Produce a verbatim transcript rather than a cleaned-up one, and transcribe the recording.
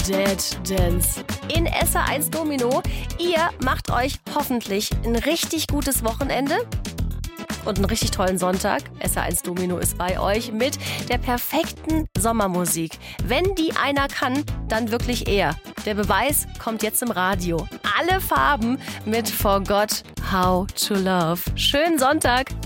Dead Dance in S R eins Domino. Ihr macht euch hoffentlich ein richtig gutes Wochenende und einen richtig tollen Sonntag. S R eins Domino ist bei euch mit der perfekten Sommermusik. Wenn die einer kann, dann wirklich er. Der Beweis kommt jetzt im Radio. Alle Farben mit Forgot How to Love. Schönen Sonntag.